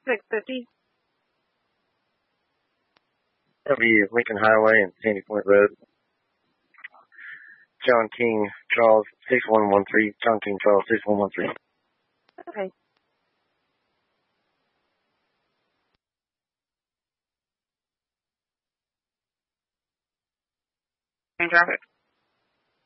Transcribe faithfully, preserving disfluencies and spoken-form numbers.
six fifty. That'll be Lincoln Highway and Sandy Point Road. John King, Charles, six one one three. John King, Charles, six one one three. Okay. Traffic.